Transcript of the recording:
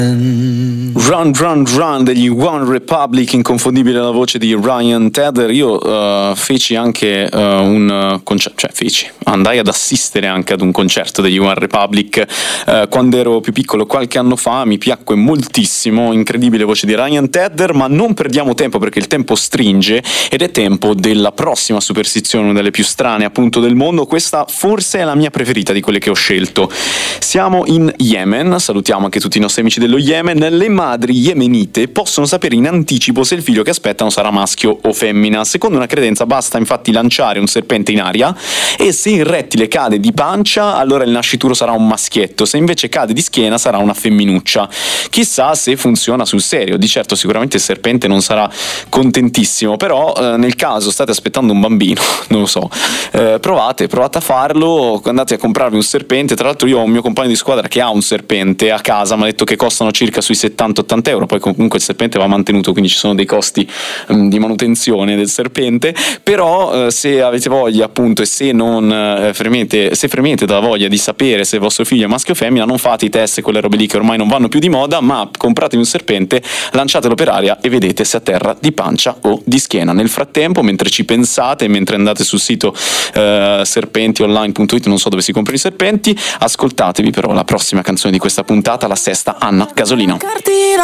Run Run Run degli One Republic, inconfondibile la voce di Ryan Tedder. Io feci anche un concerto, andai ad assistere anche ad un concerto degli One Republic quando ero più piccolo, qualche anno fa. Mi piacque moltissimo, incredibile voce di Ryan Tedder. Ma non perdiamo tempo, perché il tempo stringe ed è tempo della prossima superstizione, una delle più strane appunto del mondo. Questa forse è la mia preferita di quelle che ho scelto. Siamo in Yemen, salutiamo anche tutti i nostri amici dello Yemen. Le madri yemenite possono sapere in anticipo se il figlio che aspettano sarà maschio o femmina. Secondo una credenza basta infatti lanciare un serpente in aria e se il rettile cade di pancia allora il nascituro sarà un maschietto, se invece cade di schiena sarà una femminuccia. Chissà se funziona sul serio. Di certo sicuramente il serpente non sarà contentissimo, però nel caso state aspettando un bambino, non lo so, provate a farlo, andate a comprarvi un serpente. Tra l'altro io ho un mio compagno di squadra che ha un serpente a casa, mi ha detto che costano circa sui 70-80 euro, poi comunque il serpente va mantenuto, quindi ci sono dei costi di manutenzione del serpente. Però se avete voglia appunto e se non fremete dalla voglia di sapere se il vostro figlio è maschio o femmina, non fate i test e quelle robe lì che ormai non vanno più di moda, ma compratevi un serpente, lanciatelo per aria e vedete se atterra di pancia o di schiena. Nel frattempo, mentre ci pensate, mentre andate sul sito serpentionline.it, non so dove si comprano i serpenti, ascoltatevi però la prossima canzone di questa puntata, la sesta, Anna Gasolino. Cartina